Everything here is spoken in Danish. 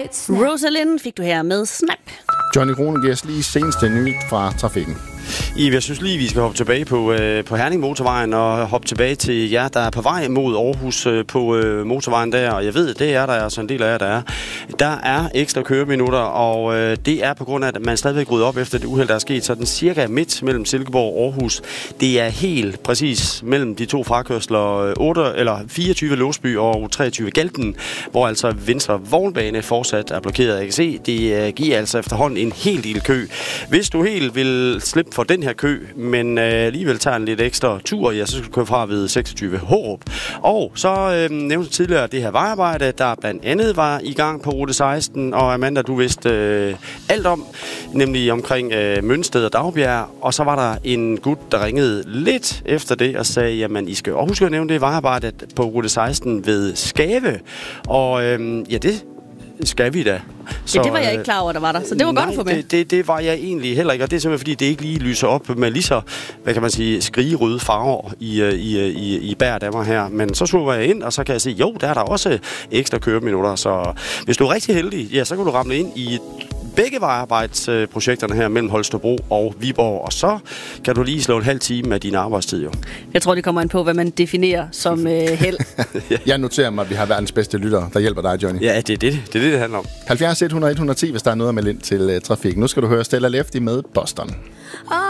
Rosalind fik du her med Snap. Johnny Rune giver os lige seneste nyt fra trafikken. Jeg synes lige, vi skal hoppe tilbage på Herning Motorvejen og hoppe tilbage til jer, der er på vej mod Aarhus på motorvejen der. Og jeg ved, det er der er så en del af jer, der er. Der er ekstra køreminutter, og det er på grund af, at man stadigvæk rydder op efter det uheld, der er sket. Så den cirka midt mellem Silkeborg og Aarhus, det er helt præcis mellem de to frakørsler 24 Låsby og 23 Galten, hvor altså venstre vognbane fortsat er blokeret. Jeg kan se, det giver altså efterhånden en helt del kø. Hvis du helt vil slippe for den her kø, men alligevel tager en lidt ekstra tur, ja, så skal du køre fra ved 26 Hårup. Og så nævnte tidligere det her vejarbejde, der blandt andet var i gang på rute 16, og Amanda, du vidste alt om, nemlig omkring Mønsted og Dagbjerg, og så var der en gut, der ringede lidt efter det og sagde, jamen, I skal også huske at nævne det vejarbejde på rute 16 ved Skave, og ja, det skal vi da. Så, ja, det var jeg ikke klar over, der var der. Så det var godt at få med. Det var jeg egentlig heller ikke, og det er simpelthen fordi, det ikke lige lyser op med lige så, hvad kan man sige, skrigerøde farver i bærdammer her. Men så slutter jeg ind, og så kan jeg se, jo, der er der også ekstra køreminutter. Så hvis du er rigtig heldig, ja, så kan du ramle ind i begge vejarbejdsprojekterne her mellem Holstebro og Viborg, og så kan du lige slå en halv time af din arbejdstid, jo. Jeg tror, det kommer an på, hvad man definerer som held. Ja. Jeg noterer mig, at vi har verdens bedste lyttere, der hjælper dig, Johnny. Ja, det er det handler om. 70 100 110, hvis der er noget at melde ind til trafikken. Nu skal du høre Stella Lefty med Boston.